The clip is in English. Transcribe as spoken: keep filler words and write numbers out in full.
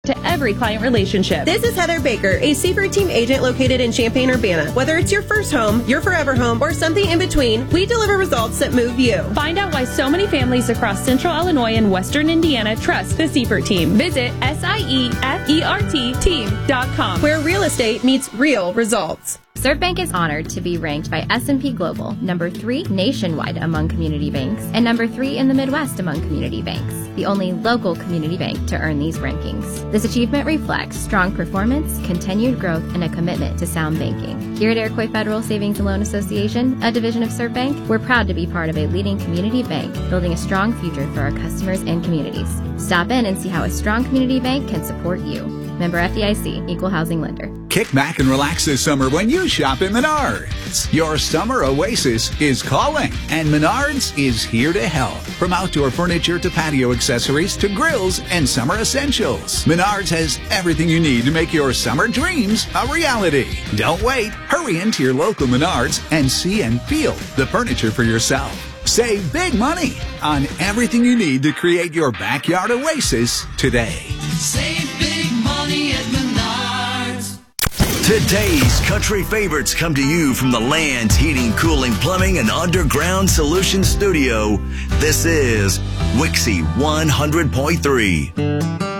to every client relationship. This is Heather Baker, a Seaford Team agent located in Champaign-Urbana. Whether it's your first home, your forever home, or something in between, we deliver results that move you. Find out why so many families across Central Illinois and Western Indiana trust the Seaford Team. Visit S I E F E R T team dot com, where real estate meets real results. ServBank is honored to be ranked by S and P Global number three nationwide among community banks and number three in the Midwest among community banks, the only local community bank to earn these rankings. This achievement reflects strong performance, continued growth, and a commitment to sound banking. Here at Iroquois Federal Savings and Loan Association, a division of ServBank, we're proud to be part of a leading community bank, building a strong future for our customers and communities. Stop in and see how a strong community bank can support you. Member F D I C, Equal Housing Lender. Kick back and relax this summer when you shop at Menards. Your summer oasis is calling, and Menards is here to help. From outdoor furniture to patio accessories to grills and summer essentials, Menards has everything you need to make your summer dreams a reality. Don't wait. Hurry into your local Menards and see and feel the furniture for yourself. Save big money on everything you need to create your backyard oasis today. Save big money at Menards. Today's country favorites come to you from the Land's Heating, Cooling, Plumbing, and Underground Solutions Studio. This is Wixie one hundred point three.